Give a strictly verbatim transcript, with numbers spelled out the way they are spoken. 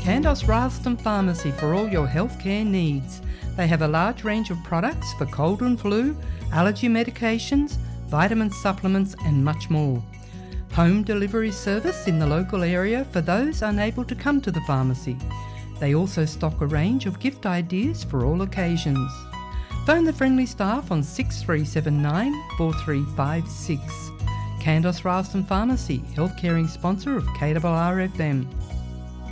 Candos Ralston Pharmacy for all your healthcare needs. They have a large range of products for cold and flu, allergy medications, vitamin supplements and much more. Home delivery service in the local area for those unable to come to the pharmacy. They also stock a range of gift ideas for all occasions. Phone the friendly staff on six three seven nine, four three five six. Candos Ralston Pharmacy, health caring sponsor of K R R F M.